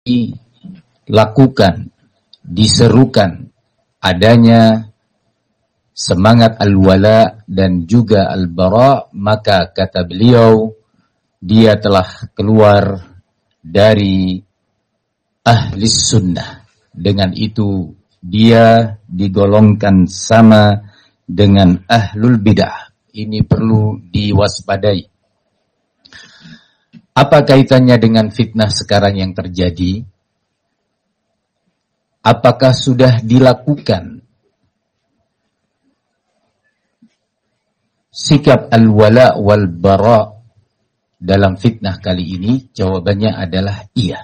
dilakukan, diserukan adanya semangat al-wala dan juga al-bara, maka kata beliau, dia telah keluar dari ahli sunnah. Dengan itu dia digolongkan sama dengan ahlul bidah. Ini perlu diwaspadai. Apa kaitannya dengan fitnah sekarang yang terjadi? Apakah sudah dilakukan sikap al-wala wal bara dalam fitnah kali ini? Jawabannya adalah iya.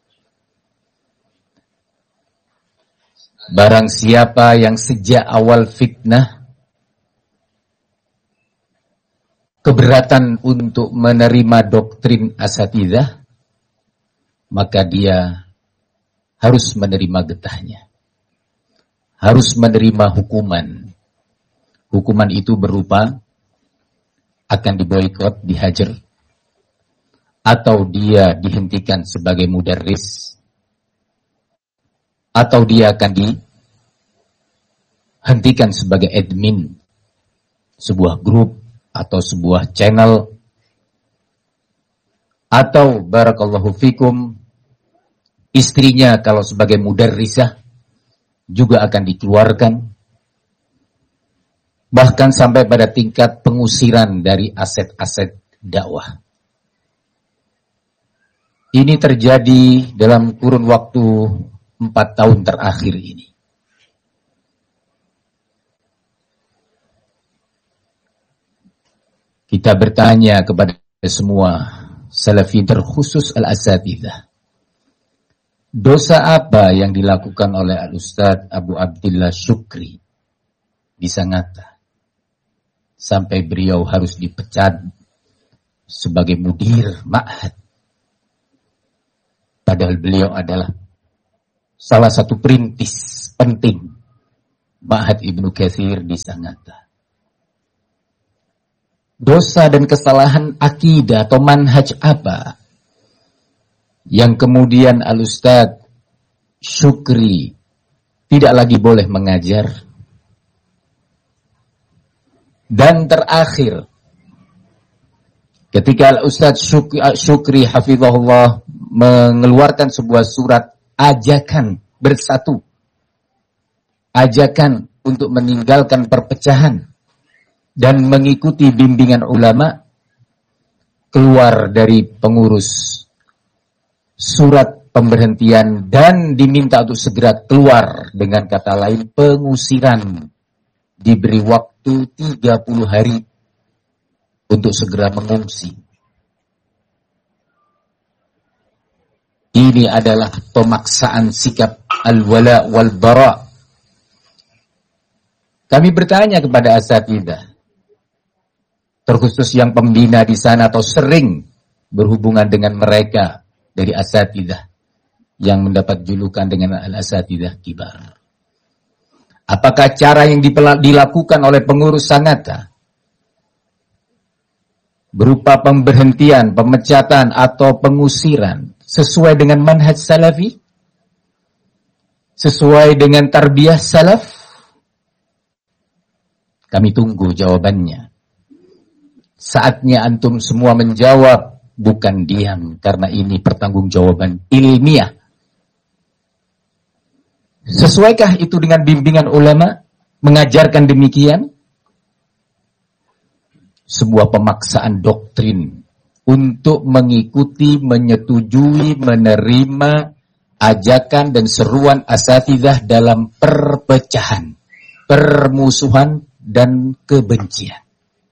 Barang siapa yang sejak awal fitnah keberatan untuk menerima doktrin asatidzah, maka dia harus menerima getahnya, harus menerima hukuman. Hukuman itu berupa akan diboikot, dihajar, atau dia dihentikan sebagai mudarris, atau dia akan dihentikan sebagai admin sebuah grup atau sebuah channel, atau barakallahu fikum, istrinya kalau sebagai mudarrisah juga akan dikeluarkan, bahkan sampai pada tingkat pengusiran dari aset-aset dakwah. Ini terjadi dalam kurun waktu 4 tahun terakhir ini. Kita bertanya kepada semua salafi, terkhusus al-asatidzah, dosa apa yang dilakukan oleh Al-Ustadz Abu Abdillah Syukri di Sangatta sampai beliau harus dipecat sebagai mudir ma'had? Padahal beliau adalah salah satu perintis penting Ma'had Ibnu Katsir di Sangatta. Dosa dan kesalahan akidah atau manhaj apa yang kemudian Al-Ustadz Syukri tidak lagi boleh mengajar? Dan terakhir, ketika Al-Ustadz Syukri hafizahullah mengeluarkan sebuah surat ajakan bersatu, ajakan untuk meninggalkan perpecahan dan mengikuti bimbingan ulama, keluar dari pengurus surat pemberhentian dan diminta untuk segera keluar, dengan kata lain pengusiran, diberi waktu 30 hari untuk segera mengungsi. Ini adalah pemaksaan sikap al-wala wal bara. Kami bertanya kepada asatidzah, terkhusus yang pembina di sana atau sering berhubungan dengan mereka dari asatidzah yang mendapat julukan dengan al-asatidzah kibar, apakah cara yang dilakukan oleh pengurus Sangatta berupa pemberhentian, pemecatan atau pengusiran sesuai dengan manhaj salafi, sesuai dengan tarbiyah salaf? Kami tunggu jawabannya. Saatnya antum semua menjawab, bukan diam, karena ini pertanggungjawaban ilmiah. Sesuaikah itu dengan bimbingan ulama mengajarkan demikian? Sebuah pemaksaan doktrin untuk mengikuti, menyetujui, menerima ajakan dan seruan asatidzah dalam perpecahan, permusuhan dan kebencian.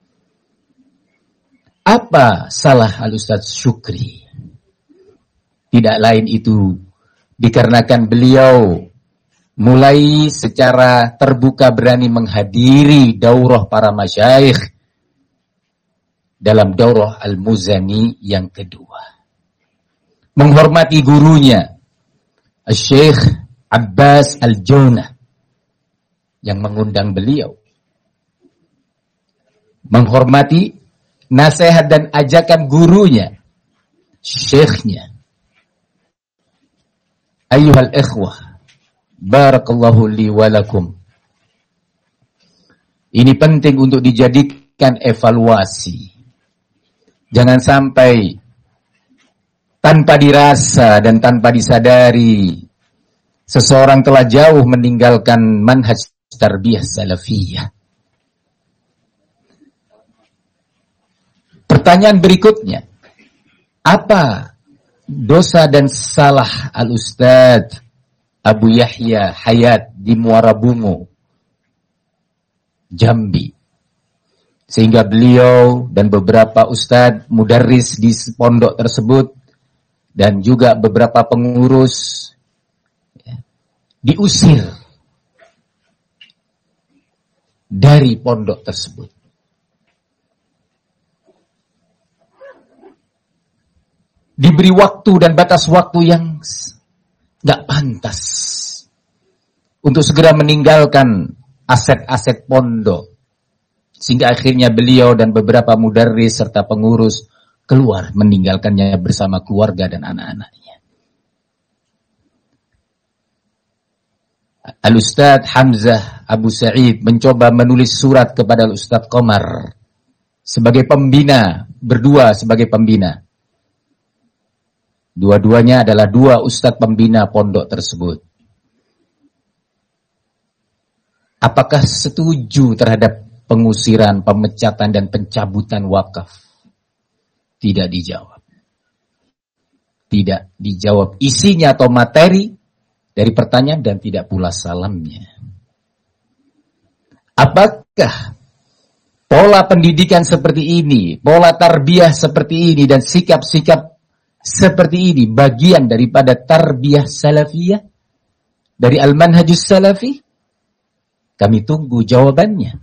Apa salah Al-Ustadz Syukri? Tidak lain itu dikarenakan beliau mulai secara terbuka berani menghadiri daurah para masyayikh dalam daurah Al-Muzani yang kedua. Menghormati gurunya, Syekh Abbas Al-Jonah, yang mengundang beliau. Menghormati nasihat dan ajakan gurunya, syekhnya. Ayyuhal ikhwah, barakallahu li walakum. Ini penting untuk dijadikan evaluasi. Jangan sampai tanpa dirasa dan tanpa disadari seseorang telah jauh meninggalkan manhaj tarbiyah salafiyah. Pertanyaan berikutnya, apa dosa dan salah Al-Ustadz Abu Yahya Hayat di Muara Bungu, Jambi, sehingga beliau dan beberapa ustadz mudarris di pondok tersebut dan juga beberapa pengurus diusir dari pondok tersebut. Diberi waktu dan batas waktu yang gak pantas untuk segera meninggalkan aset-aset pondok, sehingga akhirnya beliau dan beberapa mudarris serta pengurus keluar meninggalkannya bersama keluarga dan anak-anaknya. Al-Ustadz Hamzah Abu Sa'id mencoba menulis surat kepada Al-Ustadz Qomar sebagai pembina, berdua sebagai pembina. Dua-duanya adalah dua ustadz pembina pondok tersebut. Apakah setuju terhadap pengusiran, pemecatan, dan pencabutan wakaf? Tidak dijawab. Tidak dijawab isinya atau materi dari pertanyaan dan tidak pula salamnya. Apakah pola pendidikan seperti ini, pola tarbiyah seperti ini, dan sikap-sikap seperti ini bagian daripada tarbiyah salafiyah dari al-manhajus salafi? Kami tunggu jawabannya.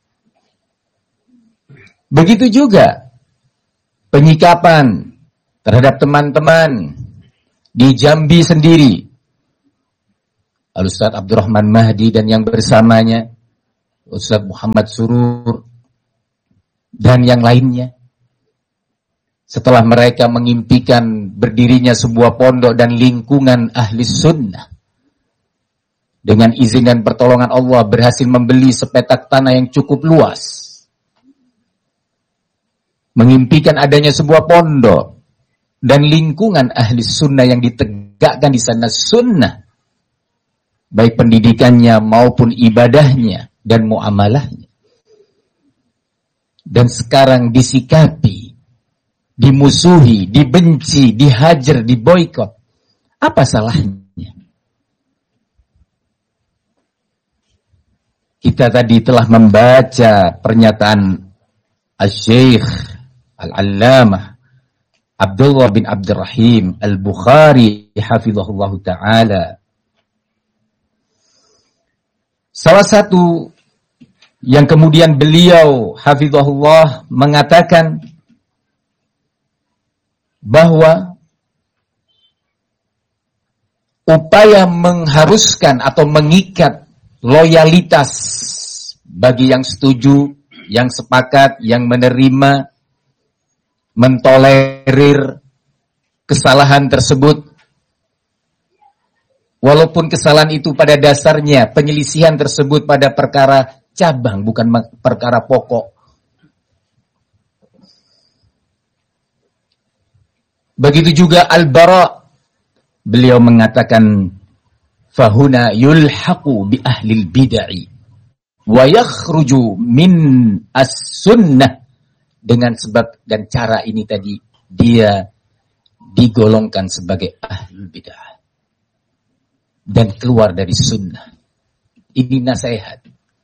Begitu juga penyikapan terhadap teman-teman di Jambi sendiri. Al-Ustadz Abdurrahman Mahdi dan yang bersamanya, Ustadz Muhammad Surur dan yang lainnya. Setelah mereka mengimpikan berdirinya sebuah pondok dan lingkungan ahli sunnah, dengan izin dan pertolongan Allah berhasil membeli sepetak tanah yang cukup luas, mengimpikan adanya sebuah pondok dan lingkungan ahli sunnah yang ditegakkan di sana sunnah, baik pendidikannya maupun ibadahnya dan muamalahnya. Dan sekarang disikapi, dimusuhi, dibenci, dihajar, diboikot. Apa salahnya? Kita tadi telah membaca pernyataan Al-Syeikh Al-Allamah Abdullah bin Abdurrahim Al-Bukhari hafizahullah ta'ala. Salah satu yang kemudian beliau hafizahullah mengatakan bahwa upaya mengharuskan atau mengikat loyalitas bagi yang setuju, yang sepakat, yang menerima, mentolerir kesalahan tersebut, walaupun kesalahan itu pada dasarnya penyelisihan tersebut pada perkara cabang, bukan perkara pokok. Begitu juga Al-Bara, beliau mengatakan fahuna yulhaqu bi ahlil bid'ah wa yakhruju min as-sunnah. Dengan sebab dan cara ini tadi dia digolongkan sebagai ahlul bid'ah dan keluar dari sunnah. Ini nasihat,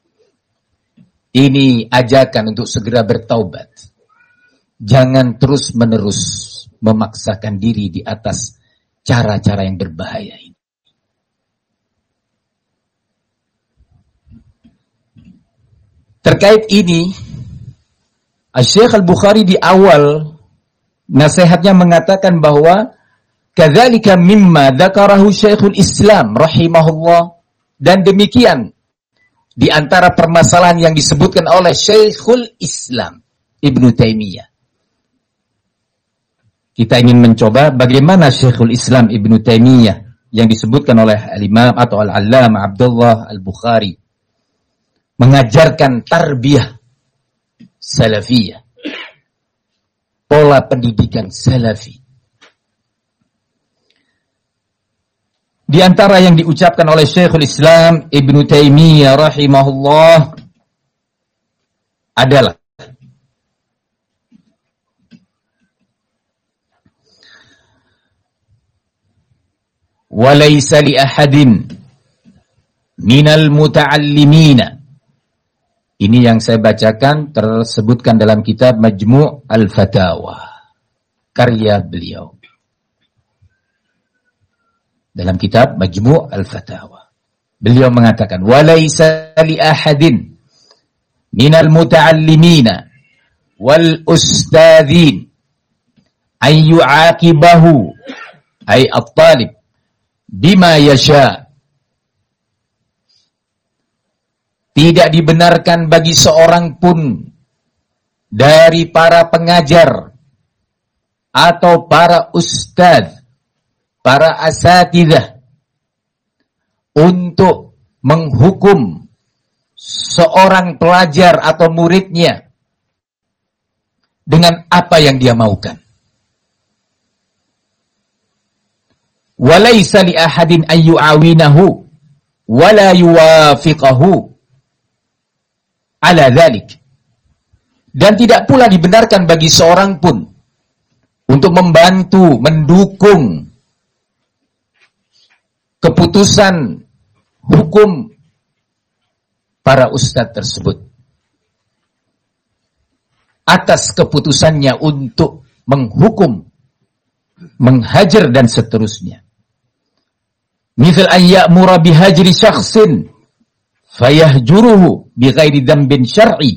ini ajakan untuk segera bertaubat. Jangan terus menerus memaksakan diri di atas cara-cara yang berbahaya ini. Terkait ini, Syekh Al-Bukhari di awal nasihatnya mengatakan bahwa kadzalika mimma dzakarahu Syekhul Islam rahimahullah, dan demikian di antara permasalahan yang disebutkan oleh Syekhul Islam Ibnu Taimiyah. Kita ingin mencoba bagaimana Syekhul Islam Ibnu Taimiyah yang disebutkan oleh Al-Imam atau Al-Allamah Abdullah Al-Bukhari mengajarkan tarbiyah salafiyah, pola pendidikan salafi. Di antara yang diucapkan oleh Syekhul Islam Ibnu Taimiyah rahimahullah adalah walaysa li ahadin minal muta'allimina. Ini yang saya bacakan tersebutkan dalam kitab Majmu' Al-Fatawa karya beliau. Dalam kitab Majmu' Al-Fatawa beliau mengatakan walaysa li ahadin minal muta'allimina wal ustadzin ay yu'aqibahu ay at-talib bima yasha. Tidak dibenarkan bagi seorang pun dari para pengajar atau para ustadz, para asatidzah untuk menghukum seorang pelajar atau muridnya dengan apa yang dia maukan. Walaysa li ahadin ayyu'awinahu wala yuwafiqahu ala dzalik. Dan tidak pula dibenarkan bagi seorang pun untuk membantu, mendukung keputusan hukum para ustadz tersebut atas keputusannya untuk menghukum, menghajar dan seterusnya. Misal an ya'mura bihajri syakhsin fayahjuruhu bighairi dzambin syar'i.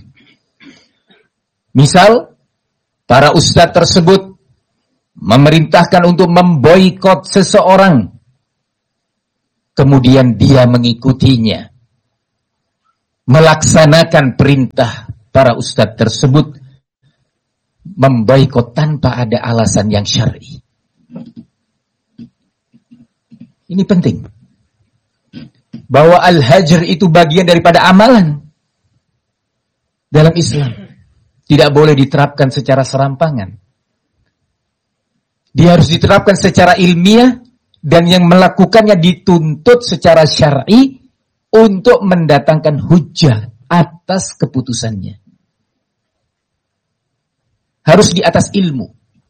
Misal para ustadz tersebut memerintahkan untuk memboikot seseorang, kemudian dia mengikutinya, melaksanakan perintah para ustadz tersebut, memboikot tanpa ada alasan yang syar'i. Ini penting. Bahwa al-hajr itu bagian daripada amalan dalam Islam. Tidak boleh diterapkan secara serampangan. Dia harus diterapkan secara ilmiah dan yang melakukannya dituntut secara syar'i untuk mendatangkan hujjah atas keputusannya. Harus di atas ilmu.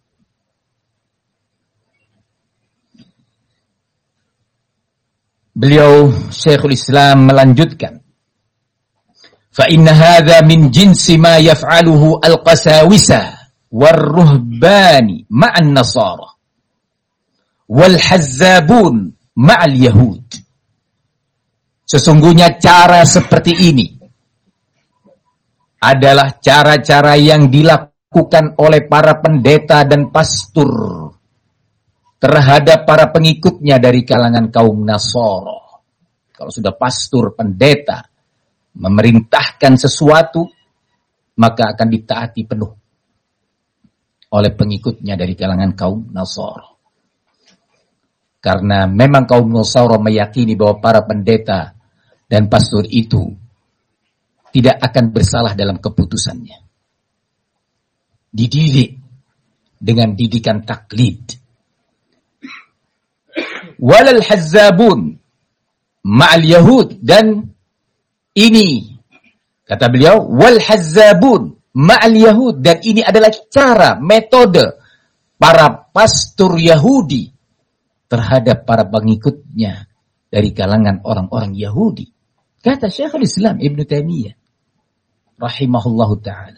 Beliau Syekhul Islam melanjutkan, fa inna hadza min jinsi ma yaf'aluhu al-qasawisa war-ruhbani ma'an nasara wal hazzabun ma'al yahud. Sesungguhnya cara seperti ini adalah cara-cara yang dilakukan oleh para pendeta dan pastor terhadap para pengikutnya dari kalangan kaum Nasara. Kalau sudah pastor, pendeta memerintahkan sesuatu, maka akan ditaati penuh oleh pengikutnya dari kalangan kaum Nasara. Karena memang kaum Nasara meyakini bahwa para pendeta dan pastor itu tidak akan bersalah dalam keputusannya. Dididik dengan didikan taklid. Walal hazzabun ma'al yahud, dan ini kata beliau wal hazzabun ma'al yahud, dan ini adalah cara, metode para pastor Yahudi terhadap para pengikutnya dari kalangan orang-orang Yahudi. Kata Syekhul Islam Ibnu Taimiyah rahimahullahu ta'ala.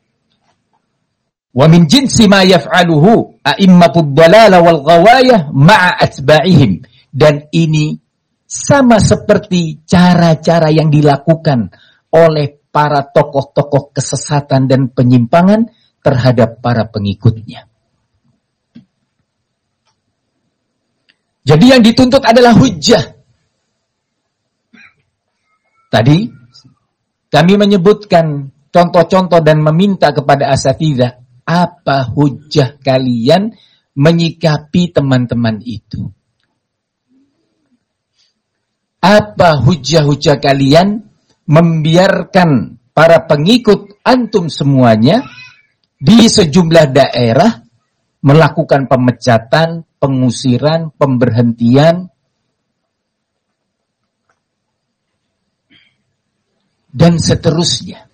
Wa min jinsi ma yaf'aluhu a'immatud dalalah wal ghawayah ma'a atba'ihim, dan ini sama seperti cara-cara yang dilakukan oleh para tokoh-tokoh kesesatan dan penyimpangan terhadap para pengikutnya. Jadi yang dituntut adalah hujjah. Tadi kami menyebutkan contoh-contoh dan meminta kepada asatidzah, apa hujjah kalian menyikapi teman-teman itu? Apa hujah-hujah kalian membiarkan para pengikut antum semuanya di sejumlah daerah melakukan pemecatan, pengusiran, pemberhentian, dan seterusnya?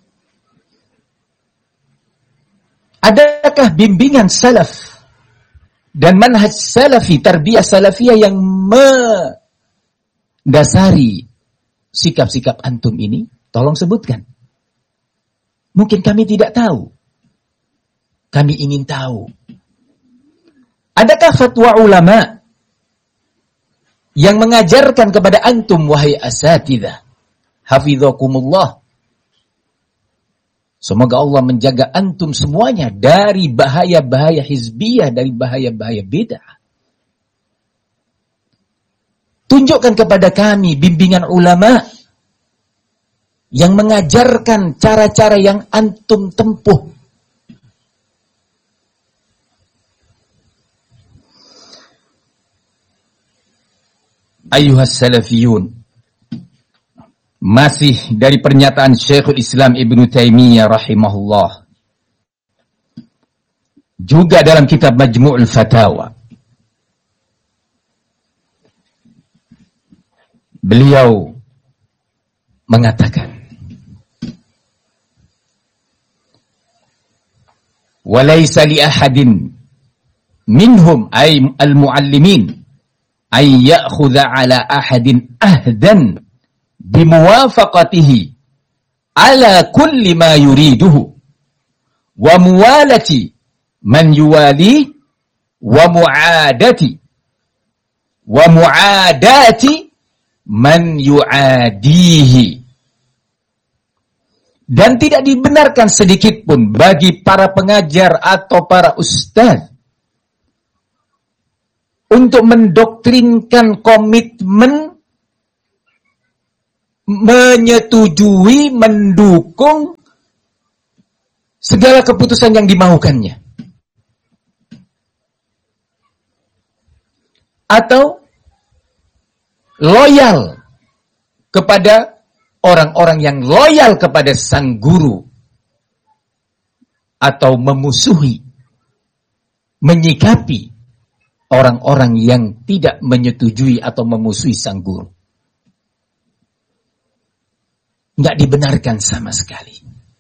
Adakah bimbingan salaf dan manhaj salafi, tarbiyah salafiyah yang mendasari sikap-sikap antum ini? Tolong sebutkan. Mungkin kami tidak tahu. Kami ingin tahu. Adakah fatwa ulama yang mengajarkan kepada antum, wahai asatidzah, hafizakumullah, semoga Allah menjaga antum semuanya dari bahaya-bahaya hizbiyah, dari bahaya-bahaya bid'ah. Tunjukkan kepada kami bimbingan ulama yang mengajarkan cara-cara yang antum tempuh. Ayuhas salafiyun, masih dari pernyataan Syekhul Islam Ibnu Taimiyah rahimahullah, juga dalam kitab Majmu'ul Fatawa, beliau mengatakan, walaysa li ahadin minhum ay al-muallimin ay ya'khudha ala ahadin ahdan bimuwafaqatihi ala kulli ma yuriduhu wa muwalati man yuwali wa mu'adati man yu'adihi. Dan tidak dibenarkan sedikit pun bagi para pengajar atau para ustaz untuk mendoktrinkan komitmen, menyetujui, mendukung segala keputusan yang dimaukannya, atau loyal kepada orang-orang yang loyal kepada sang guru, atau memusuhi, menyikapi orang-orang yang tidak menyetujui atau memusuhi sang guru. Enggak dibenarkan sama sekali.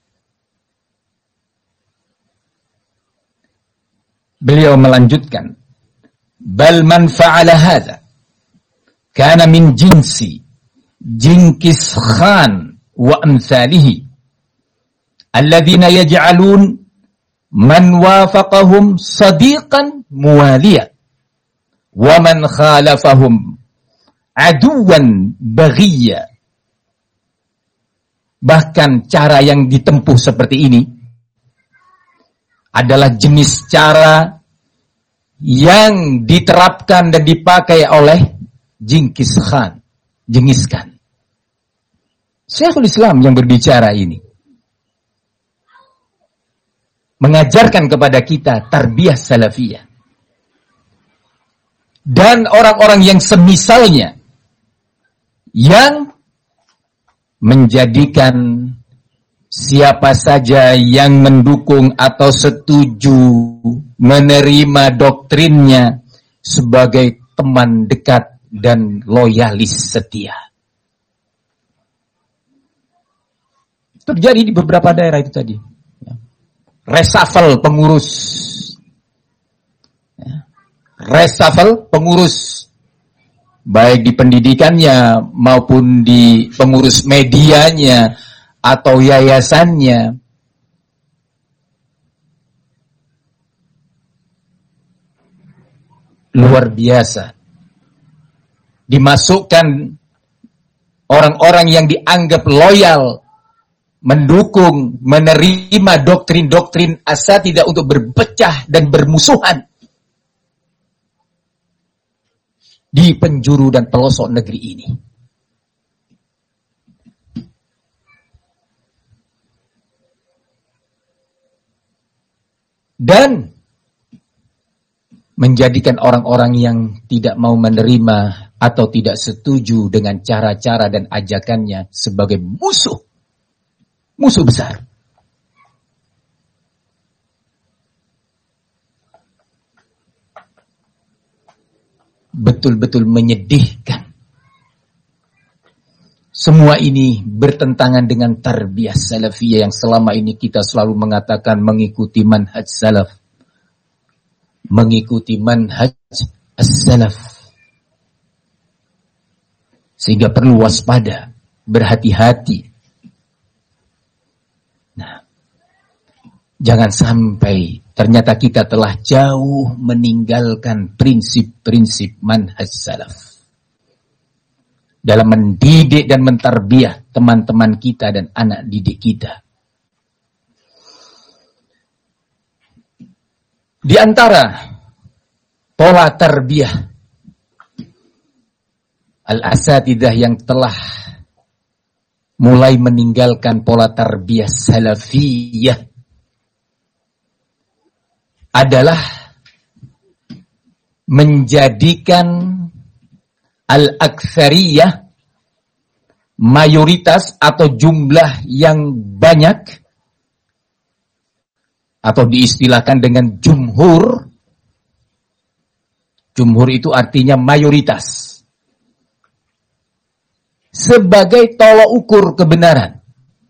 Beliau melanjutkan, bal man fa'ala hadza kana min jinsi Jinkiz Khan wa amsalihi alladzina yaj'alun man wafaqahum sadiqan muwaliya wa man khalafahum aduwan baghiya. Bahkan cara yang ditempuh seperti ini adalah jenis cara yang diterapkan dan dipakai oleh Jinkiz Khan, Genghis Khan. Syekhul Islam yang berbicara ini mengajarkan kepada kita tarbiyah salafiyah. Dan orang-orang yang semisalnya yang menjadikan siapa saja yang mendukung atau setuju menerima doktrinnya sebagai teman dekat dan loyalis setia. Terjadi di beberapa daerah itu tadi. Reshuffle pengurus. Reshuffle pengurus. Baik di pendidikannya maupun di pengurus medianya atau yayasannya. Luar biasa. Dimasukkan orang-orang yang dianggap loyal, mendukung, menerima doktrin-doktrin asatidzah untuk berpecah dan bermusuhan di penjuru dan pelosok negeri ini. Dan menjadikan orang-orang yang tidak mau menerima atau tidak setuju dengan cara-cara dan ajakannya sebagai musuh besar. Betul-betul menyedihkan. Semua ini bertentangan dengan tarbiyah salafiyah yang selama ini kita selalu mengatakan mengikuti manhaj salaf. Mengikuti manhaj as-salaf. Sehingga perlu waspada, berhati-hati. Nah, jangan sampai ternyata kita telah jauh meninggalkan prinsip-prinsip manhaj salaf dalam mendidik dan mentarbiyah teman-teman kita dan anak didik kita. Di antara pola tarbiyah al-asatidah yang telah mulai meninggalkan pola tarbiyah salafiyah adalah menjadikan al-aktsariyah, mayoritas atau jumlah yang banyak, atau diistilahkan dengan jumhur. Jumhur itu artinya mayoritas, sebagai tolak ukur kebenaran.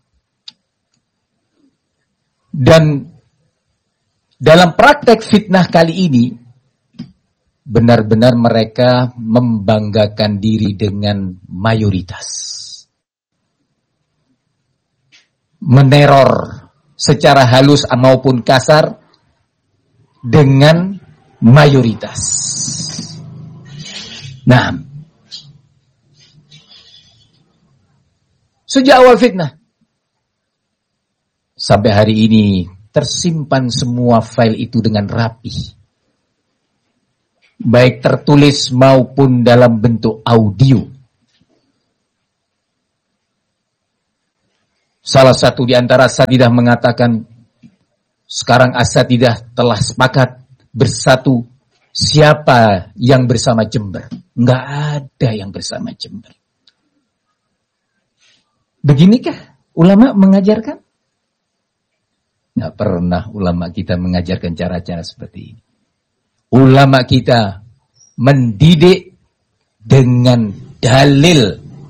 Dan dalam praktek fitnah kali ini, benar-benar mereka membanggakan diri dengan mayoritas. Meneror secara halus maupun kasar dengan mayoritas. Nah, sejak awal fitnah sampai hari ini tersimpan semua file itu dengan rapi. Baik tertulis maupun dalam bentuk audio. Salah satu di antara asatidah mengatakan, sekarang asatidah telah sepakat bersatu, siapa yang bersama Jember? Enggak ada yang bersama Jember. Beginikah ulama mengajarkan? Enggak pernah ulama kita mengajarkan cara-cara seperti ini. Ulama kita mendidik dengan dalil.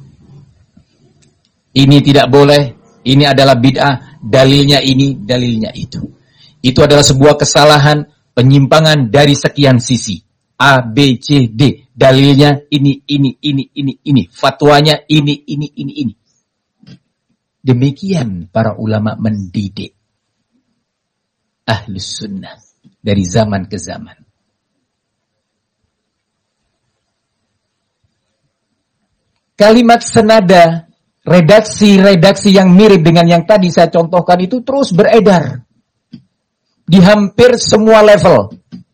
Ini tidak boleh, ini adalah bid'ah, dalilnya ini, dalilnya itu. Itu adalah sebuah kesalahan, penyimpangan dari sekian sisi. A, B, C, D. Dalilnya ini. Fatwanya ini. Demikian para ulama mendidik Ahlus Sunnah dari zaman ke zaman. Kalimat senada, redaksi yang mirip dengan yang tadi saya contohkan itu terus beredar di hampir semua level.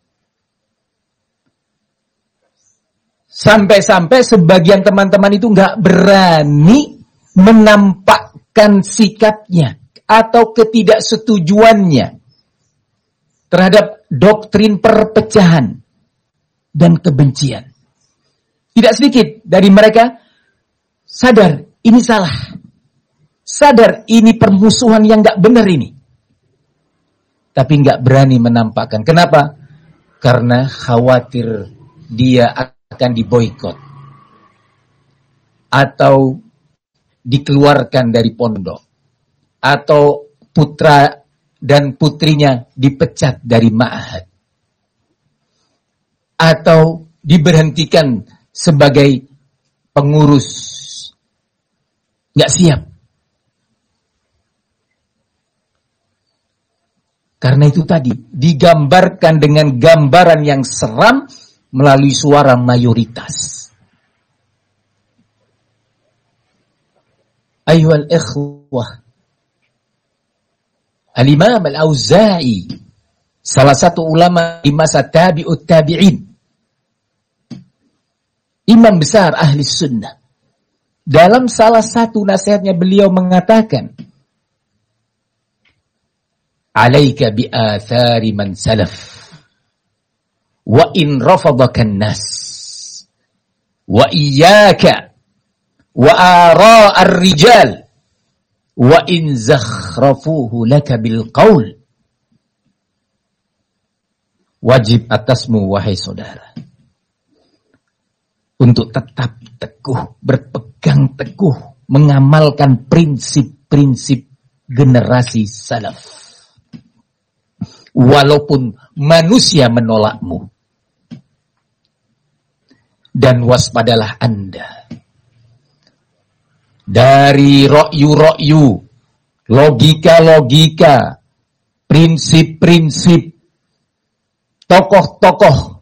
Sampai-sampai sebagian teman-teman itu nggak berani menampakkan sikapnya atau ketidaksetujuannya terhadap doktrin perpecahan dan kebencian. Tidak sedikit dari mereka sadar ini salah. Sadar ini permusuhan yang gak benar ini. Tapi gak berani menampakkan. Kenapa? Karena khawatir dia akan diboikot. Atau dikeluarkan dari pondok. Atau putra dan putrinya dipecat dari ma'had. Atau diberhentikan sebagai pengurus. Nggak siap. Karena itu tadi, digambarkan dengan gambaran yang seram melalui suara mayoritas. Ayyuhal ikhwah. Al-Imam Al-Auza'i, salah satu ulama di masa tabi'ut tabi'in. Imam besar ahli sunnah. Dalam salah satu nasihatnya beliau mengatakan, alaika bi'athari man salaf wa in rafadakan nas wa iyyaka wa ara ar-rijal wa in zakhrafuhu laka bil qaul. Wajib atasmu wahai saudara untuk tetap teguh, berpegang teguh, mengamalkan prinsip-prinsip generasi salaf. Walaupun manusia menolakmu. Dan waspadalah Anda dari ra'yu-ra'yu, logika-logika, prinsip-prinsip tokoh-tokoh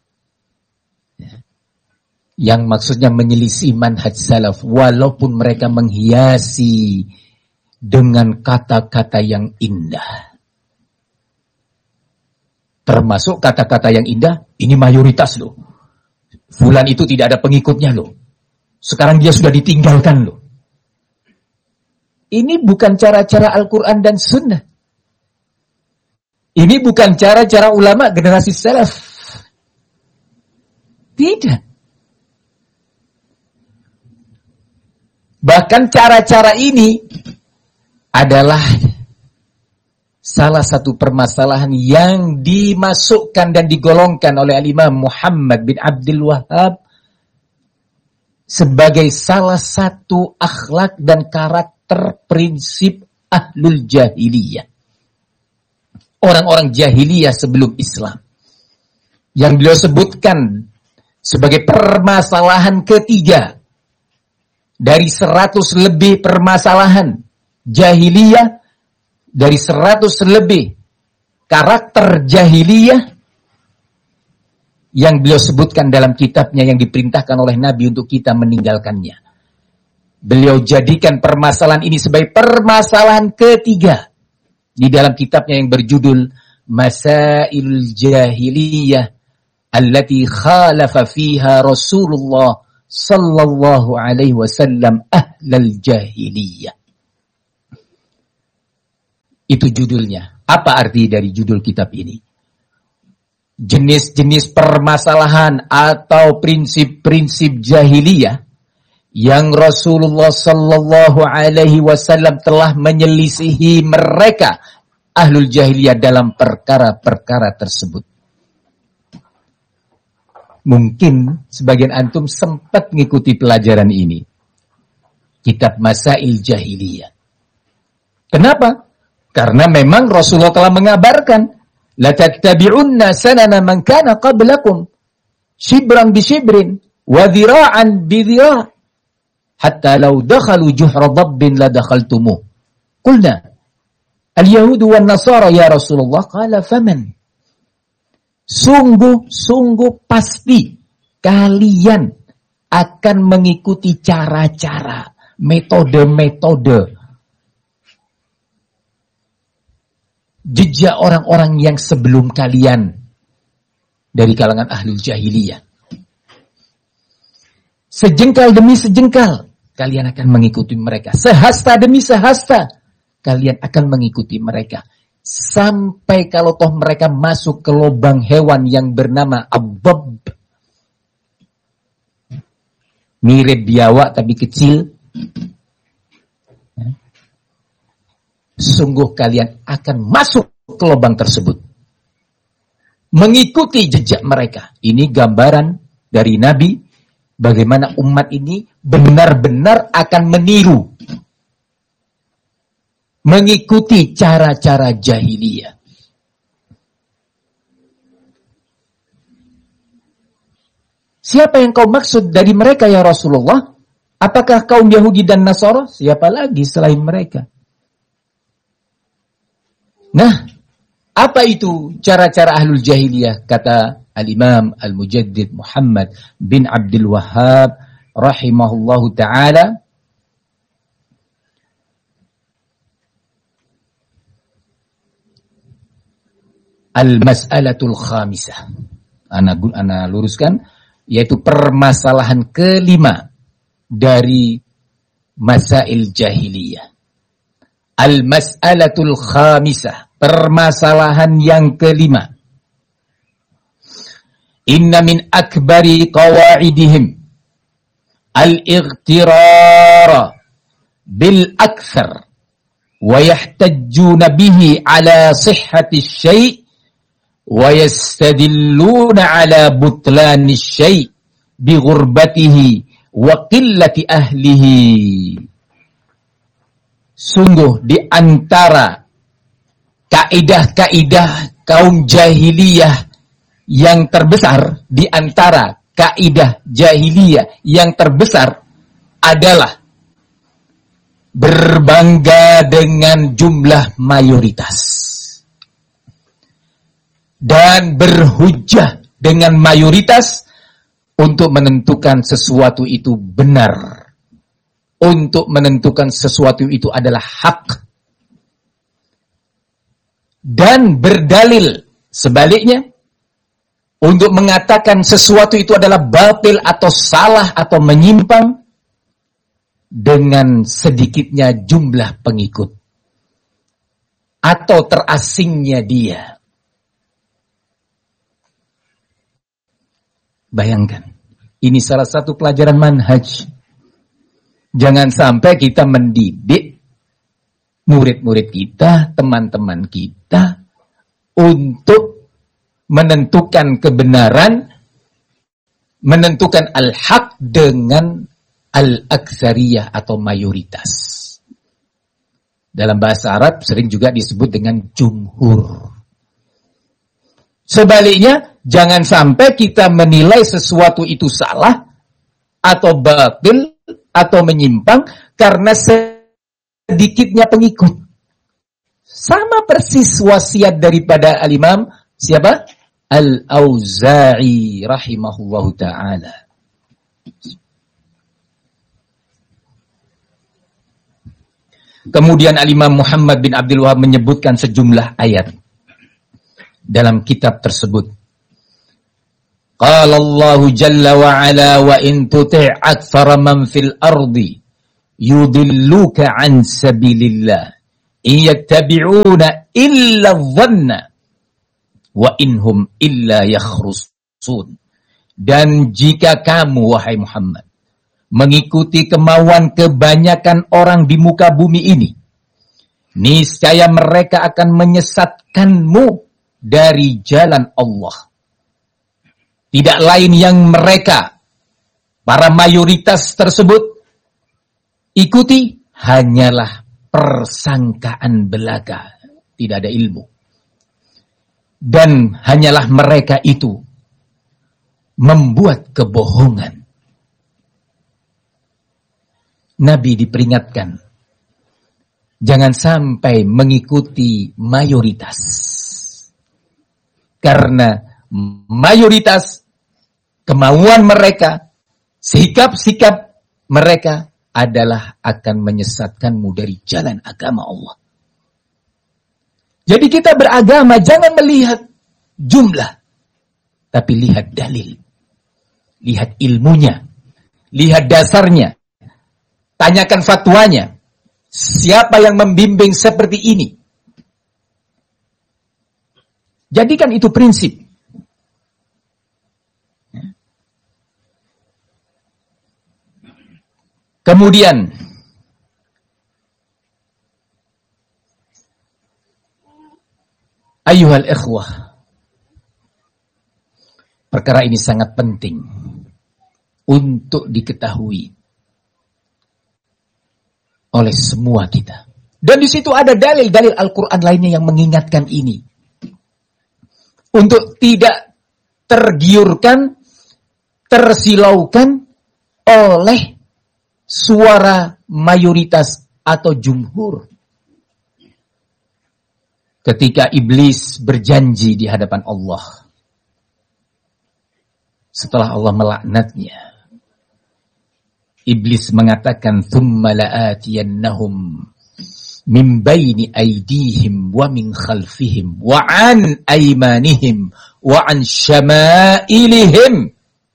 yang maksudnya menyelisih manhaj salaf, walaupun mereka menghiasi dengan kata-kata yang indah. Termasuk kata-kata yang indah, ini mayoritas loh. Fulan itu tidak ada pengikutnya loh. Sekarang dia sudah ditinggalkan loh. Ini bukan cara-cara Al-Quran dan Sunnah. Ini bukan cara-cara ulama generasi salaf. Tidak. Bahkan cara-cara ini adalah salah satu permasalahan yang dimasukkan dan digolongkan oleh Al-Imam Muhammad bin Abdul Wahhab sebagai salah satu akhlak dan karakter prinsip ahlul jahiliyah. Orang-orang jahiliyah sebelum Islam. Yang beliau sebutkan sebagai permasalahan ketiga dari 100 lebih permasalahan jahiliyah, dari 100 lebih karakter jahiliyah yang beliau sebutkan dalam kitabnya yang diperintahkan oleh Nabi untuk kita meninggalkannya. Beliau jadikan permasalahan ini sebagai permasalahan ketiga di dalam kitabnya yang berjudul Masail Jahiliyah allati khalafa fiha Rasulullah sallallahu alaihi wasallam ahlal jahiliyah. Itu judulnya. Apa arti dari judul kitab ini? Jenis-jenis permasalahan atau prinsip-prinsip jahiliyah yang Rasulullah sallallahu alaihi wasallam telah menyelisihi mereka ahlul jahiliyah dalam perkara-perkara tersebut. Mungkin sebagian antum sempat mengikuti pelajaran ini. Kitab Masail Jahiliyah. Kenapa? Karena memang Rasulullah telah mengabarkan la tattabi'unna sanana man kana qablakum shibran bi shibrin wa dhira'an bi dhira' hatta law dakhalu juhra dabbin la dakhaltumuh. Qulna al-yahud wan nasara ya Rasulullah, qala faman. Sungguh pasti kalian akan mengikuti cara-cara, metode-metode jejak orang-orang yang sebelum kalian dari kalangan ahlul jahiliyah. Sejengkal demi sejengkal kalian akan mengikuti mereka. Sehasta demi sehasta kalian akan mengikuti mereka. Sampai kalau toh mereka masuk ke lubang hewan yang bernama abab. Mirip biawak tapi kecil. Sungguh kalian akan masuk ke lubang tersebut. Mengikuti jejak mereka. Ini gambaran dari Nabi. Bagaimana umat ini benar-benar akan meniru. Mengikuti cara-cara jahiliyah. Siapa yang kau maksud dari mereka ya Rasulullah? Apakah kaum Yahudi dan Nasara? Siapa lagi selain mereka? Nah, apa itu cara-cara ahlul jahiliyah? Kata Al-Imam Al-Mujaddid Muhammad bin Abdul Wahhab rahimahullahu ta'ala, Al-Mas'alatul Khamisah. Ana luruskan, yaitu permasalahan kelima dari Masail Jahiliyah. Al-Mas'alatul Khamisah, permasalahan yang kelima. Inna min akbari qawaidihim al-ightirar bil akthar wa yahtajjuna bihi ala sihhati syai' wa yastadilluna ala butlani syai' bi ghurbatihi wa qillati ahlihi. Sungguh di antara kaidah-kaidah kaum jahiliyah yang terbesar, di antara kaidah jahiliyah yang terbesar adalah berbangga dengan jumlah mayoritas dan berhujjah dengan mayoritas untuk menentukan sesuatu itu benar, untuk menentukan sesuatu itu adalah hak, dan berdalil sebaliknya untuk mengatakan sesuatu itu adalah batil atau salah atau menyimpang dengan sedikitnya jumlah pengikut atau terasingnya dia. Bayangkan, ini salah satu pelajaran manhaj. Jangan sampai kita mendidik murid-murid kita, teman-teman kita untuk menentukan kebenaran, menentukan al-haq dengan al-aktsariyah atau mayoritas. Dalam bahasa Arab sering juga disebut dengan jumhur. Sebaliknya, jangan sampai kita menilai sesuatu itu salah atau batil atau menyimpang karena sedikitnya pengikut. Sama persis wasiat daripada al-Imam siapa? Al-Auza'i rahimahullahu ta'ala. Kemudian al-Imam Muhammad bin Abdul Wahab menyebutkan sejumlah ayat dalam kitab tersebut. Qala Allah jalla wa ala wa in tuti' aktsara man fil ardi yudilluka an sabilillah in yattabi'una illa dhanna wa inhum illa yakhrusun. Dan jika kamu wahai Muhammad mengikuti kemauan kebanyakan orang di muka bumi ini, niscaya mereka akan menyesatkanmu dari jalan Allah. Tidak lain yang mereka, para mayoritas tersebut, ikuti hanyalah persangkaan belaka. Tidak ada ilmu. Dan hanyalah mereka itu membuat kebohongan. Nabi diperingatkan, jangan sampai mengikuti mayoritas. Karena mayoritas, kemauan mereka, sikap-sikap mereka adalah akan menyesatkanmu dari jalan agama Allah. Jadi kita beragama jangan melihat jumlah, tapi lihat dalil. Lihat ilmunya, lihat dasarnya. Tanyakan fatwanya. Siapa yang membimbing seperti ini? Jadikan itu prinsip. Kemudian ayyuhal ikhwah, perkara ini sangat penting untuk diketahui oleh semua kita. Dan di situ ada dalil-dalil Al-Quran lainnya yang mengingatkan ini. Untuk tidak tergiurkan, tersilaukan oleh suara mayoritas atau jumhur. Ketika iblis berjanji di hadapan Allah, setelah Allah melaknatnya, iblis mengatakan, "Tsumma la'atiyannahum min baini aydihim wa min khalfihim wa an aymanihim wa an syama'ilihim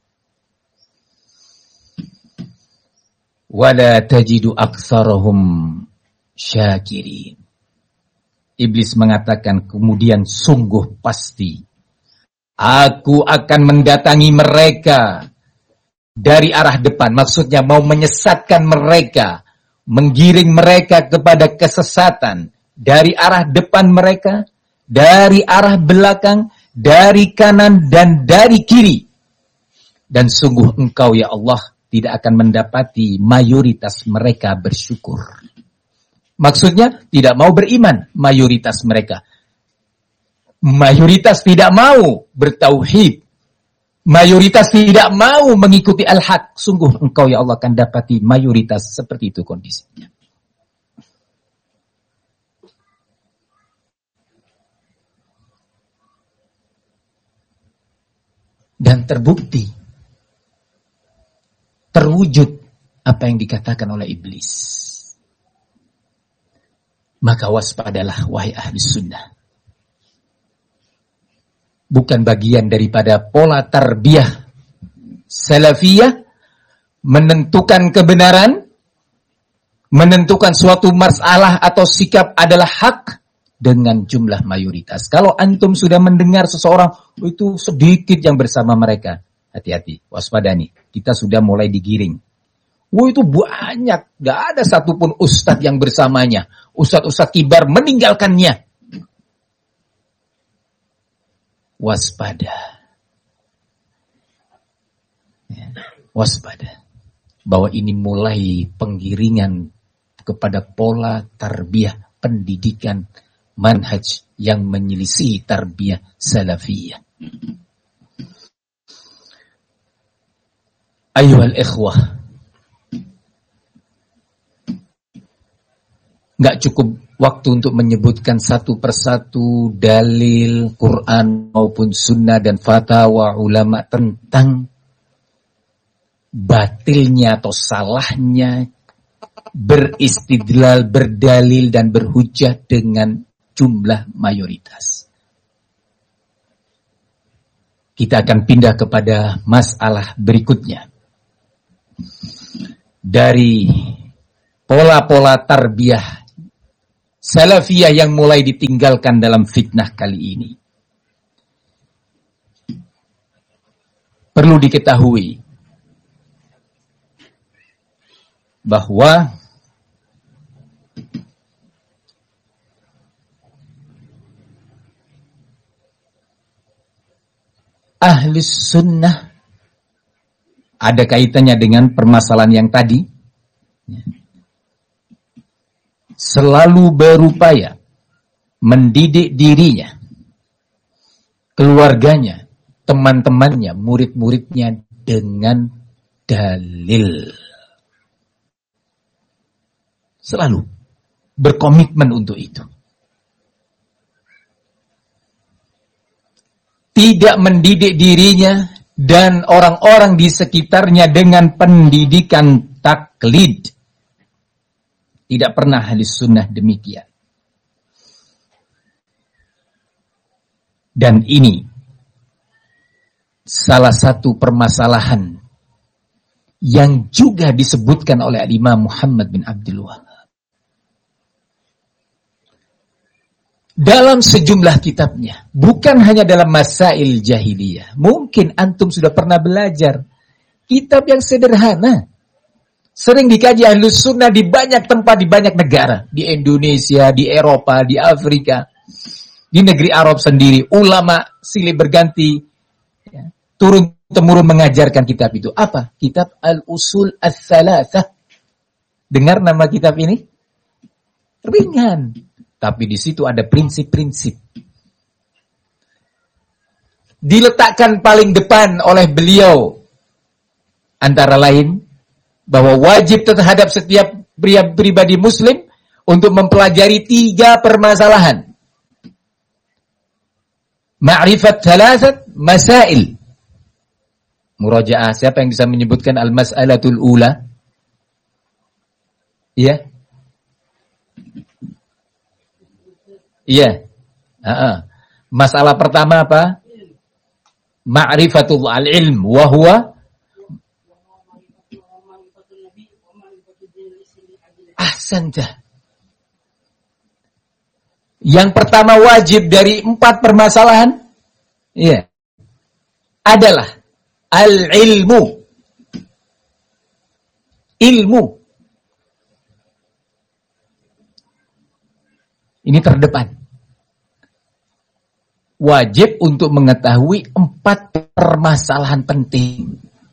wa la tajidu aktsarahum syakirin." Iblis mengatakan, kemudian sungguh pasti aku akan mendatangi mereka dari arah depan. Maksudnya mau menyesatkan mereka, menggiring mereka kepada kesesatan dari arah depan mereka, dari arah belakang, dari kanan dan dari kiri. Dan sungguh engkau ya Allah tidak akan mendapati mayoritas mereka bersyukur. Maksudnya tidak mau beriman mayoritas mereka. Mayoritas tidak mau bertauhid. Mayoritas tidak mau mengikuti al-haq. Sungguh engkau ya Allah akan dapati mayoritas seperti itu kondisinya. Dan terbukti, terwujud apa yang dikatakan oleh iblis. Maka waspadalah wahai ahli sunnah. Bukan bagian daripada pola tarbiyah salafiyah menentukan kebenaran, menentukan suatu masalah atau sikap adalah hak dengan jumlah mayoritas. Kalau antum sudah mendengar seseorang itu sedikit yang bersama mereka, hati-hati, waspadani. Kita sudah mulai digiring. Itu banyak, gak ada satupun ustadz yang bersamanya. Ustadz-ustadz kibar meninggalkannya. Waspada. Waspada. Bahwa ini mulai penggiringan kepada pola tarbiyah pendidikan manhaj yang menyelisih tarbiyah salafiyah. Ayuhal ikhwah. Gak cukup waktu untuk menyebutkan satu persatu dalil Quran maupun sunnah dan fatwa ulama tentang batilnya atau salahnya beristidlal, berdalil dan berhujjah dengan jumlah mayoritas. Kita akan pindah kepada masalah berikutnya. Dari pola-pola tarbiyah salafiyah yang mulai ditinggalkan dalam fitnah kali ini. Perlu diketahui bahwa ahli sunnah ada kaitannya dengan permasalahan yang tadi. Selalu berupaya mendidik dirinya, keluarganya, teman-temannya, murid-muridnya dengan dalil. Selalu berkomitmen untuk itu. Tidak mendidik dirinya dan orang-orang di sekitarnya dengan pendidikan taklid. Tidak pernah ahli sunnah demikian. Dan ini salah satu permasalahan yang juga disebutkan oleh Imam Muhammad bin Abdul Wahhab. Dalam sejumlah kitabnya, bukan hanya dalam masail jahiliyah. Mungkin antum sudah pernah belajar kitab yang sederhana. Sering dikaji ahlus sunnah di banyak tempat, di banyak negara. Di Indonesia, di Eropa, di Afrika. Di negeri Arab sendiri. Ulama silih berganti. Ya, turun-temurun mengajarkan kitab itu. Apa? Kitab Al-Usul Ats-Tsalatsah. Dengar nama kitab ini? Ringan. Tapi di situ ada prinsip-prinsip. Diletakkan paling depan oleh beliau. Antara lain, bahwa wajib terhadap setiap pribadi muslim untuk mempelajari 3 permasalahan. Ma'rifat thalathat masail. Murajaah, siapa yang bisa menyebutkan al-mas'alatul ula? Iya? Iya. Masalah pertama apa? Ma'rifatul al-ilm wa huwa ahsanta. Yang pertama wajib dari 4 permasalahan adalah al-ilmu. ilmu. Ini terdepan. Wajib untuk mengetahui 4 permasalahan penting.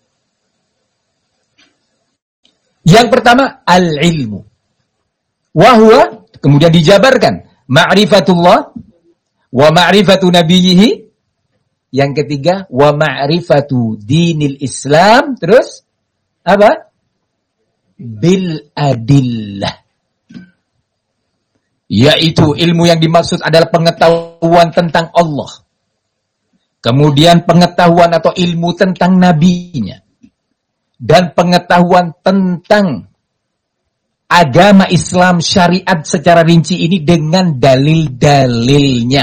Yang pertama, al-ilmu. Wahwa, kemudian dijabarkan, ma'rifatullah, wa ma'rifatu nabiyyihi. Yang ketiga, wa ma'rifatu dinil Islam. Terus, apa? Bil adillah. Yaitu ilmu yang dimaksud adalah pengetahuan tentang Allah. Kemudian pengetahuan atau ilmu tentang nabinya. Dan pengetahuan tentang agama Islam syariat secara rinci ini dengan dalil-dalilnya.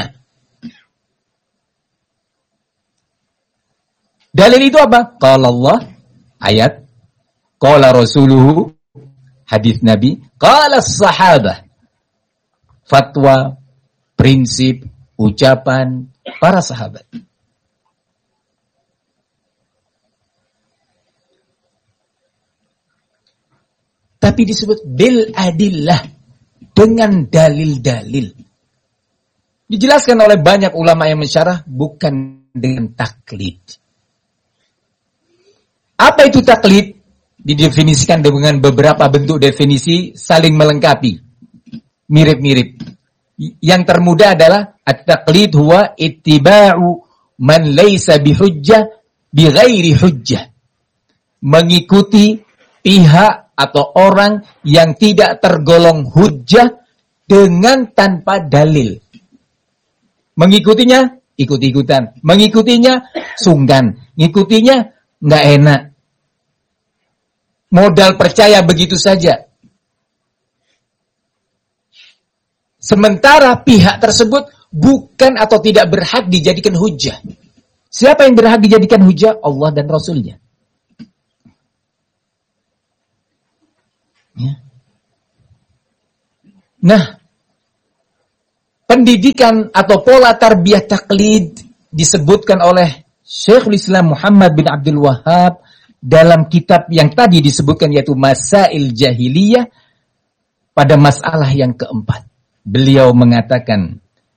Dalil itu apa? Qala Allah, ayat. Qala Rasuluhu, hadis Nabi. Qala sahabah, fatwa, prinsip, ucapan para sahabat. Tapi disebut bil adillah, dengan dalil-dalil. Dijelaskan oleh banyak ulama yang mensyarah, bukan dengan taklid. Apa itu taklid? Didefinisikan dengan beberapa bentuk definisi saling melengkapi. Mirip-mirip. Yang termudah adalah at-taqlid huwa ittiba'u man laysa bihujjah bighairi hujjah. Mengikuti pihak atau orang yang tidak tergolong hujjah dengan tanpa dalil. Mengikutinya ikut-ikutan, mengikutinya sungkan, ngikutinya nggak enak. Modal percaya begitu saja. Sementara pihak tersebut bukan atau tidak berhak dijadikan hujjah. Siapa yang berhak dijadikan hujjah? Allah dan Rasulnya. Ya. Nah, pendidikan atau pola tarbiyah taklid disebutkan oleh Syekhul Islam Muhammad bin Abdul Wahhab dalam kitab yang tadi disebutkan, yaitu Masail Jahiliyah, pada masalah yang keempat. Beliau mengatakan,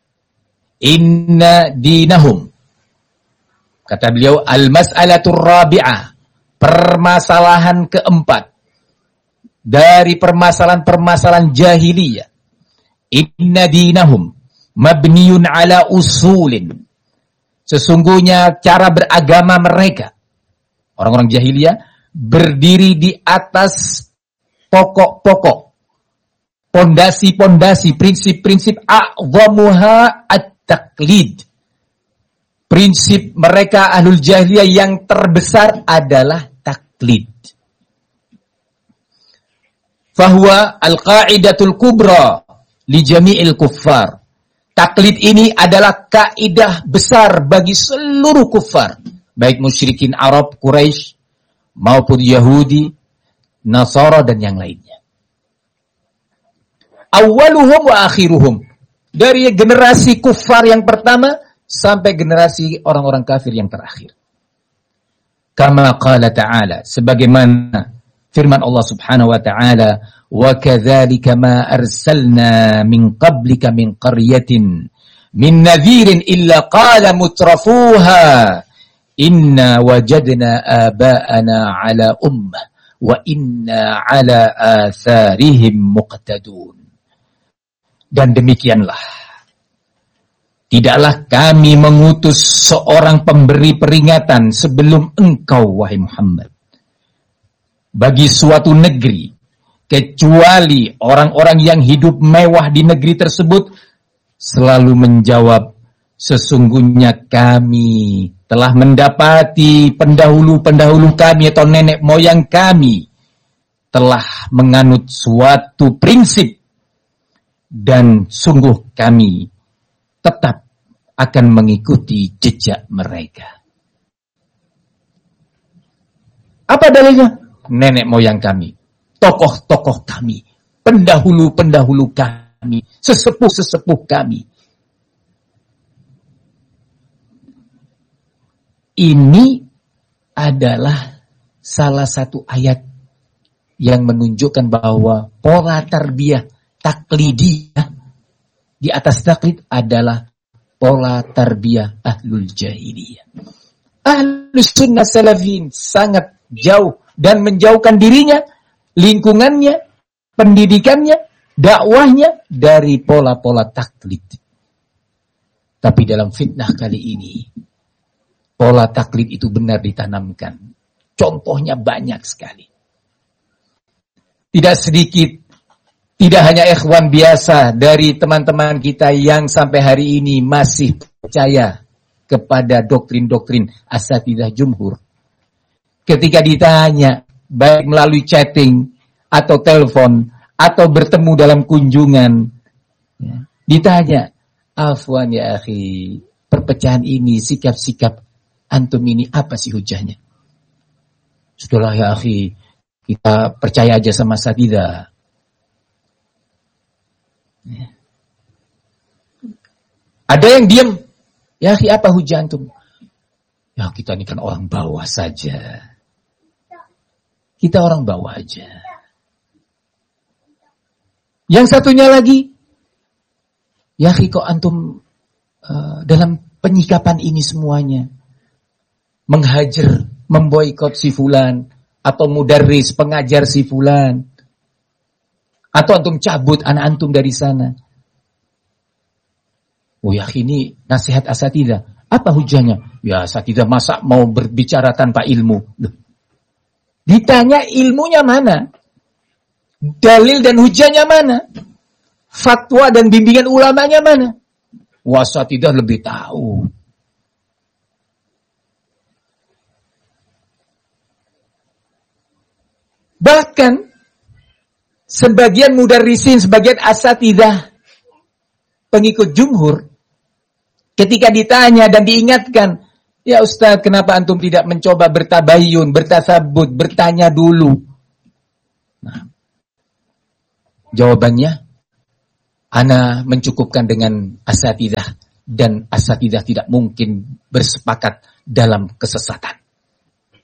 inna dinahum, kata beliau, al-mas'alatur rabi'ah, permasalahan keempat dari permasalahan-permasalahan jahiliyah. Inna dinahum mabniun ala usulin, sesungguhnya cara beragama mereka, orang-orang jahiliyah, berdiri di atas pokok-pokok, pondasi-pondasi, prinsip-prinsip, a'zamuha at-taqlid. Prinsip mereka ahlul jahiliyah yang terbesar adalah taklid. Fahuwa al-qa'idatul kubra li jami'il kuffar. Taklid ini adalah kaidah besar bagi seluruh kuffar, baik musyrikin Arab, Quraisy, maupun Yahudi, Nasara, dan yang lainnya. Awaluhum wa akhiruhum. Dari generasi kuffar yang pertama sampai generasi orang-orang kafir yang terakhir. Kama qala ta'ala, sebagaimana firman Allah Subhanahu wa ta'ala, wa kadzalika ma arsalna min qablika min qaryatin min nadhirin illa qala mutrafuha inna wajadna aba'ana ala ummah wa inna ala atharihim muqtadun. Dan demikianlah, tidaklah kami mengutus seorang pemberi peringatan sebelum engkau, wahai Muhammad, bagi suatu negeri, kecuali orang-orang yang hidup mewah di negeri tersebut selalu menjawab, sesungguhnya kami telah mendapati pendahulu-pendahulu kami atau nenek moyang kami telah menganut suatu prinsip, dan sungguh kami tetap akan mengikuti jejak mereka. Apa dalilnya? Nenek moyang kami, tokoh-tokoh kami, pendahulu-pendahulu kami, sesepuh-sesepuh kami. Ini adalah salah satu ayat yang menunjukkan bahwa pola tarbiyah taklidiyah di atas taklid adalah pola tarbiyah ahlul jahiliyah. Ahlus sunnah salafin sangat jauh dan menjauhkan dirinya, lingkungannya, pendidikannya, dakwahnya dari pola-pola taklid. Tapi dalam fitnah kali ini, pola taklid itu benar ditanamkan. Contohnya banyak sekali. Tidak sedikit, tidak hanya ikhwan biasa dari teman-teman kita yang sampai hari ini masih percaya kepada doktrin-doktrin asatidzah jumhur. Ketika ditanya, baik melalui chatting atau telepon atau bertemu dalam kunjungan, ditanya, afwan ya akhi, perpecahan ini, sikap-sikap antum ini apa sih hujahnya? Sudahlah ya akhi, kita percaya aja sama asatidzah. Ada yang diam. Ya akhi, apa hujah antum? Ya kita ini kan orang bawah saja. Kita orang bawah aja. Yang satunya lagi, ya akhi kok antum dalam penyikapan ini semuanya menghajar, memboikot si fulan, atau mudarris, pengajar si fulan, atau antum cabut anak antum dari sana. Oh ya ini nasihat asatidzah. Apa hujahnya? Ya asatidzah masa mau berbicara tanpa ilmu? Loh. Ditanya ilmunya mana? Dalil dan hujahnya mana? Fatwa dan bimbingan ulamanya mana? Wah asatidzah lebih tahu. Bahkan sebagian mudarrisin, sebagian asatidzah pengikut jumhur, ketika ditanya dan diingatkan, ya Ustaz, kenapa antum tidak mencoba bertabayyun, bertasabut, bertanya dulu? Nah, jawabannya, ana mencukupkan dengan asatidzah, dan asatidzah tidak mungkin bersepakat dalam kesesatan.